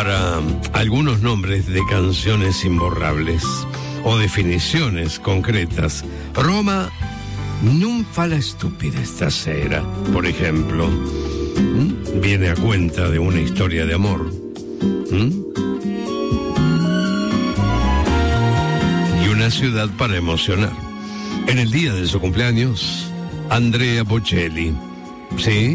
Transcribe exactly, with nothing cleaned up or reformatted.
para algunos nombres de canciones imborrables o definiciones concretas. Roma non fa la stupida stasera, por ejemplo, ¿Mm? viene a cuenta de una historia de amor. ¿Mm? Y una ciudad para emocionar. En el día de su cumpleaños, Andrea Bocelli. ¿Sí?